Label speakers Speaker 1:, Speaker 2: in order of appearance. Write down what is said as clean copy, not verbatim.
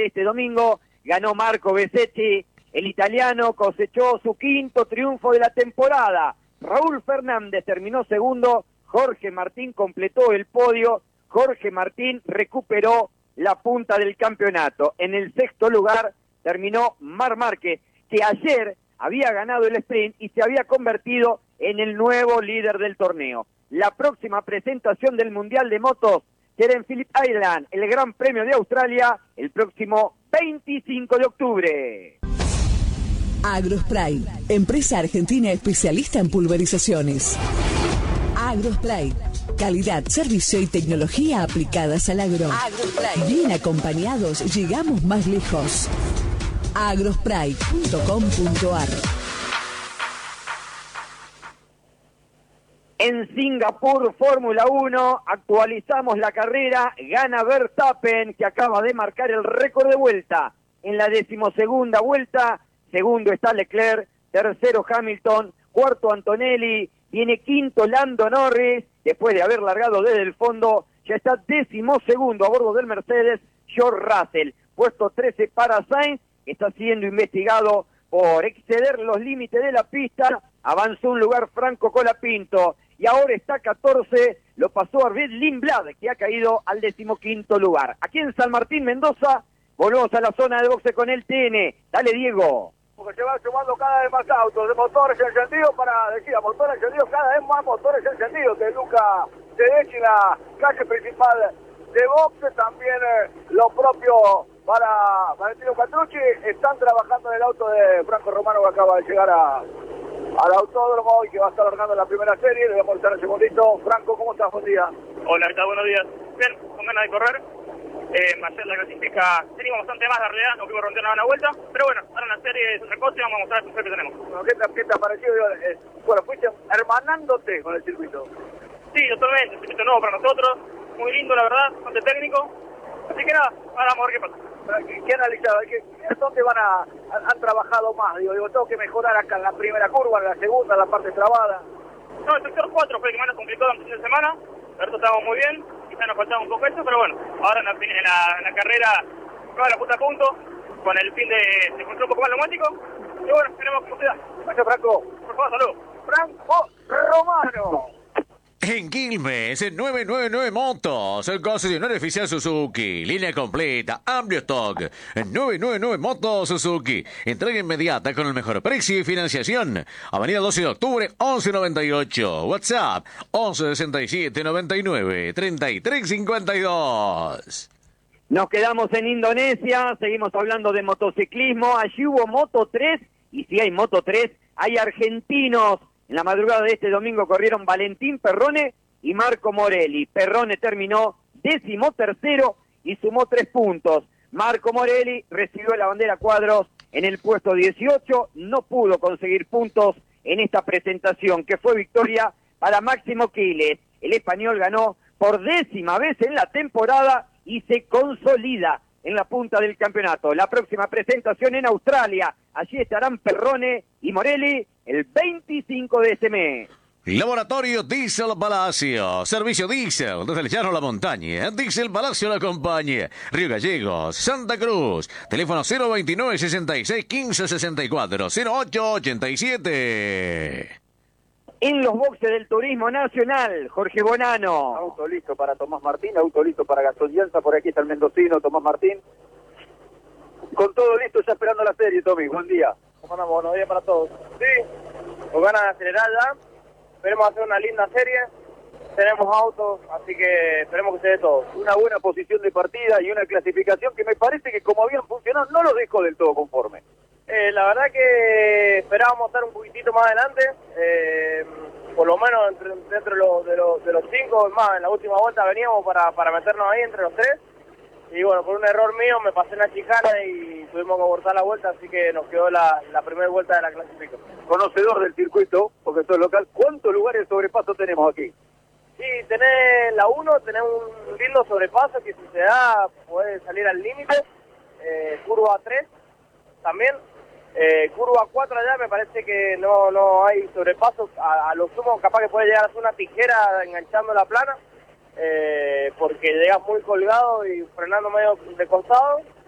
Speaker 1: de este domingo, ganó Marco Bezzecchi, el italiano cosechó su quinto triunfo de la temporada. Raúl Fernández terminó segundo, Jorge Martín completó el podio, Jorge Martín recuperó la punta del campeonato. En el sexto lugar terminó Marc Márquez, que ayer había ganado el sprint y se había convertido en el nuevo líder del torneo. La próxima presentación del Mundial de Motos será en Phillip Island, el Gran Premio de Australia, el próximo 25 de octubre.
Speaker 2: Agrospray, empresa argentina especialista en pulverizaciones. Agrospray, calidad, servicio y tecnología aplicadas al agro. Agrospray. Bien acompañados, llegamos más lejos. agrospray.com.ar.
Speaker 1: En Singapur, Fórmula 1, actualizamos la carrera, gana Verstappen, que acaba de marcar el récord de vuelta. En la 12ª vuelta, segundo está Leclerc, tercero Hamilton, cuarto Antonelli, viene quinto Lando Norris, después de haber largado desde el fondo, ya está 12º a bordo del Mercedes, George Russell. Puesto 13 para Sainz, que está siendo investigado por exceder los límites de la pista, avanzó un lugar Franco Colapinto, y ahora está 14, lo pasó a Arvid Lindblad, que ha caído al 15º lugar. Aquí en San Martín, Mendoza, volvemos a la zona de boxe con el TN. Dale, Diego.
Speaker 3: Porque se van sumando cada vez más autos de motores encendidos motores encendidos, cada vez más motores encendidos de Luca Tedeschi en la calle principal de boxe, también lo propio para Valentino Petrucci, están trabajando en el auto de Franco Romano que acaba de llegar al autódromo y que va a estar largando la primera serie. Le voy a mostrar un segundito. Franco, ¿cómo estás? Buen día.
Speaker 4: Hola, ¿qué tal? Buenos días. Bien, con ganas de correr. Ayer la clasifica, teníamos bastante más de realidad, no pudimos romper una vuelta, pero bueno, ahora en la serie es otra cosa y vamos a mostrar el que tenemos.
Speaker 3: Bueno, ¿qué te ha parecido? Bueno, fuiste hermanándote con el circuito.
Speaker 4: Sí, totalmente, un circuito nuevo para nosotros, muy lindo la verdad, bastante técnico, así que nada, ahora vamos a ver qué pasa.
Speaker 3: ¿Qué analizado? ¿Dónde han trabajado más? Digo, tengo que mejorar acá en la primera curva, en la segunda, en la parte trabada.
Speaker 4: No, el sector 4 fue el que más nos complicó durante el fin de semana, el resto estábamos muy bien, quizá nos faltaba un poco eso, pero bueno, ahora en la carrera, toda la punta a punto, con el fin de construir un poco más neumático, y bueno, tenemos que cuidar.
Speaker 3: Gracias, Franco.
Speaker 4: Por favor, salud.
Speaker 3: Franco Romano.
Speaker 5: En Quilmes, 999 Motos, el concesionario oficial Suzuki, línea completa, amplio stock, 999 Motos Suzuki, entrega inmediata con el mejor precio y financiación, avenida 12 de octubre, 1198, WhatsApp, 1167 99 33 52.
Speaker 1: Nos quedamos en Indonesia, seguimos hablando de motociclismo, allí hubo Moto 3, y si hay Moto 3, hay argentinos. En la madrugada de este domingo corrieron Valentín Perrone y Marco Morelli. Perrone terminó 13º y sumó 3 puntos. Marco Morelli recibió la bandera cuadros en el puesto 18, no pudo conseguir puntos en esta presentación, que fue victoria para Máximo Quiles. El español ganó por 10ª vez en la temporada y se consolida en la punta del campeonato. La próxima presentación en Australia, allí estarán Perrone y Morelli el 25 de este mes.
Speaker 5: Laboratorio Diesel Palacio, servicio diésel desde el llano a la montaña. Diesel Palacio la acompaña. Río Gallegos, Santa Cruz. Teléfono 029 66 15 64 08 87.
Speaker 1: En los boxes del Turismo Nacional, Jorge Bonano.
Speaker 3: Auto listo para Tomás Martín, auto listo para Gasolianza, por aquí está el mendocino Tomás Martín. Con todo listo, ya esperando la serie, Tommy. Buen día.
Speaker 4: ¿Cómo andamos? Buenos días para todos. Sí, con ganas de acelerar ya. Esperemos hacer una linda serie. Tenemos autos, así que esperemos que se dé todo.
Speaker 3: Una buena posición de partida y una clasificación que me parece que como habían funcionado no los dejó del todo conforme.
Speaker 4: La verdad que esperábamos estar un poquitito más adelante, por lo menos dentro de los 5, más en la última vuelta veníamos para meternos ahí entre los 3, y bueno, por un error mío me pasé en la chicana y tuvimos que abortar la vuelta, así que nos quedó la primera vuelta de la clasificación.
Speaker 3: Conocedor del circuito, porque esto es local, ¿cuántos lugares de sobrepaso tenemos aquí?
Speaker 4: Sí, tenés la 1, tenés un lindo sobrepaso que si se da puede salir al límite, curva 3 también. Curva 4 allá me parece que no hay sobrepasos, a lo sumo capaz que puede llegar a hacer una tijera enganchando la plana, porque llegas muy colgado y frenando medio de costado,